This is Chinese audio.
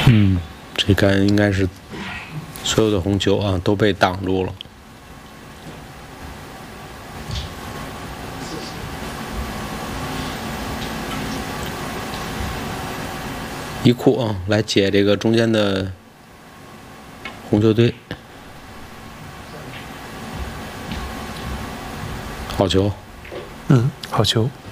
这杆应该是所有的红球啊都被挡住了。一库啊，来解这个中间的红球堆。好球。 好球。